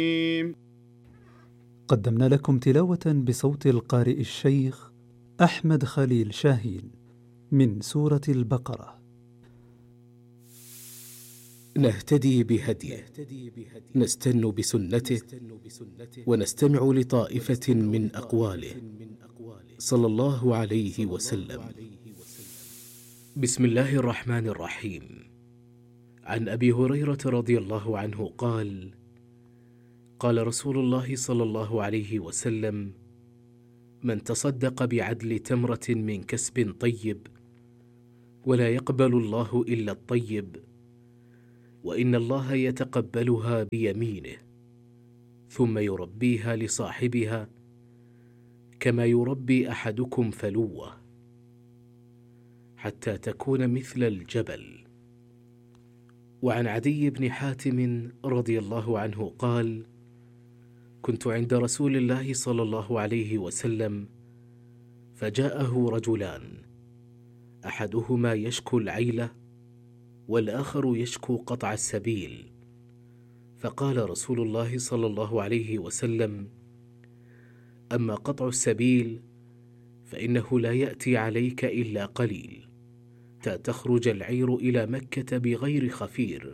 قدمنا لكم تلاوة بصوت القارئ الشيخ أحمد خليل شاهين من سورة البقرة. نهتدي بهديه، نستن بسنته، ونستمع لطائفة من أقواله صلى الله عليه وسلم. بسم الله الرحمن الرحيم. عن أبي هريرة رضي الله عنه قال: قال رسول الله صلى الله عليه وسلم: من تصدق بعدل تمرة من كسب طيب ولا يقبل الله إلا الطيب، وإن الله يتقبلها بيمينه ثم يربيها لصاحبها كما يربي أحدكم فلوة حتى تكون مثل الجبل. وعن عدي بن حاتم رضي الله عنه قال: كنت عند رسول الله صلى الله عليه وسلم فجاءه رجلان، أحدهما يشكو العيلة والآخر يشكو قطع السبيل، فقال رسول الله صلى الله عليه وسلم: أما قطع السبيل فإنه لا يأتي عليك إلا قليل، تخرج العير إلى مكة بغير خفير،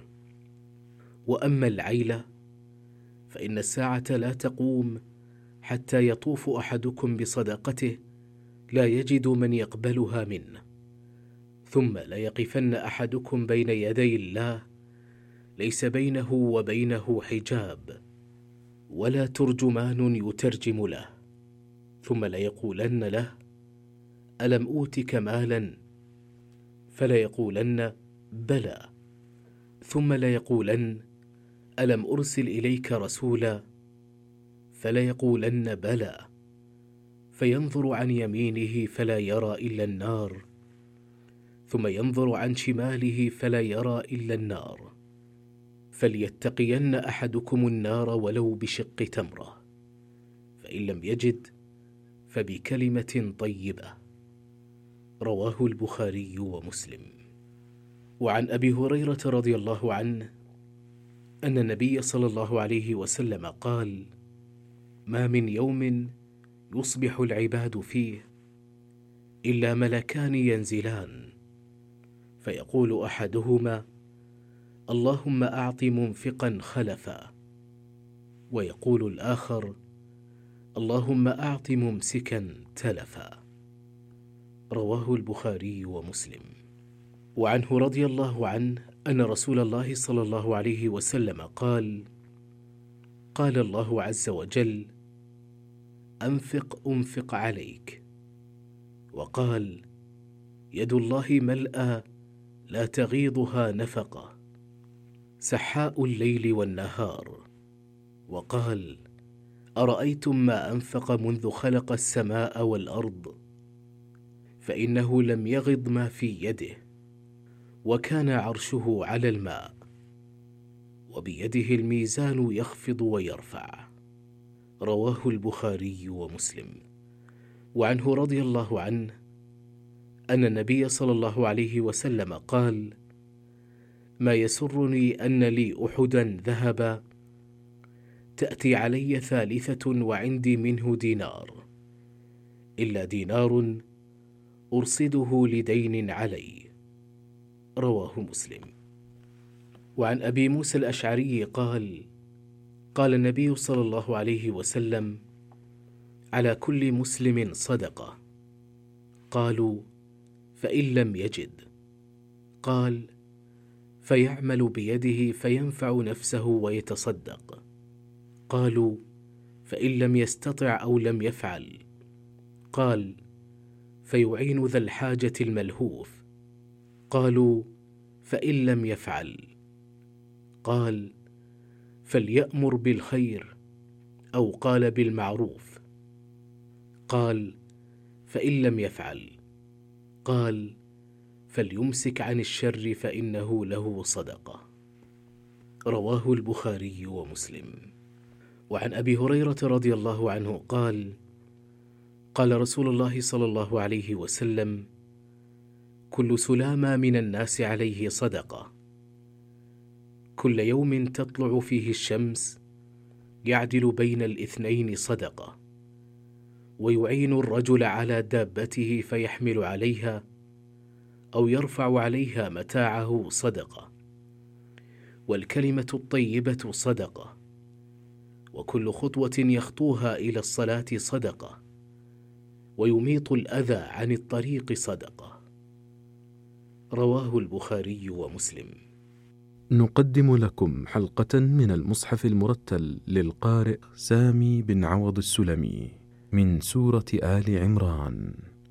وأما العيلة فإن الساعة لا تقوم حتى يطوف أحدكم بصدقته لا يجد من يقبلها منه، ثم ليقفن أحدكم بين يدي الله ليس بينه وبينه حجاب ولا ترجمان يترجم له، ثم ليقولن له: ألم أوتك مالا؟ فليقولن: بلى. ثم ليقولن: ألم أرسل إليك رسولا؟ فليقولن: بلى. فينظر عن يمينه فلا يرى إلا النار، ثم ينظر عن شماله فلا يرى إلا النار، فليتقين أحدكم النار ولو بشق تمرة، فإن لم يجد فبكلمة طيبة. رواه البخاري ومسلم. وعن أبي هريرة رضي الله عنه أن النبي صلى الله عليه وسلم قال: ما من يوم يصبح العباد فيه إلا ملكان ينزلان، فيقول أحدهما: اللهم أعط منفقا خلفا، ويقول الآخر: اللهم أعط ممسكا تلفا. رواه البخاري ومسلم. وعنه رضي الله عنه أن رسول الله صلى الله عليه وسلم قال: قال الله عز وجل: أنفق عليك. وقال: يد الله ملأى لا تغيضها نفقة، سحاء الليل والنهار. وقال: أرأيتم ما أنفق منذ خلق السماء والأرض، فإنه لم يغض ما في يده، وكان عرشه على الماء، وبيده الميزان يخفض ويرفع. رواه البخاري ومسلم. وعنه رضي الله عنه أن النبي صلى الله عليه وسلم قال: ما يسرني أن لي أحدا ذهبا تأتي علي ثالثة وعندي منه دينار، إلا دينار أرصده لدين علي. رواه مسلم. وعن أبي موسى الأشعري قال: قال النبي صلى الله عليه وسلم: على كل مسلم صدقة. قالوا: فإن لم يجد؟ قال: فيعمل بيده فينفع نفسه ويتصدق. قالوا: فإن لم يستطع أو لم يفعل؟ قال: فيعين ذا الحاجة الملهوف. قالوا: فإن لم يفعل؟ قال: فليأمر بالخير، أو قال بالمعروف. قال: فإن لم يفعل؟ قال: فليمسك عن الشر فإنه له صدقة. رواه البخاري ومسلم. وعن أبي هريرة رضي الله عنه قال: قال رسول الله صلى الله عليه وسلم: كل سلامة من الناس عليه صدقة، كل يوم تطلع فيه الشمس يعدل بين الاثنين صدقة، ويعين الرجل على دابته فيحمل عليها أو يرفع عليها متاعه صدقة، والكلمة الطيبة صدقة، وكل خطوة يخطوها إلى الصلاة صدقة، ويميط الأذى عن الطريق صدقة. رواه البخاري ومسلم. نقدم لكم حلقة من المصحف المرتل للقارئ سامي بن عوض السلمي من سورة آل عمران.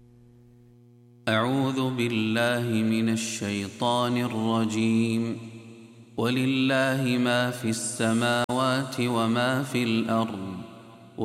أعوذ بالله من الشيطان الرجيم. ولله ما في السماوات وما في الأرض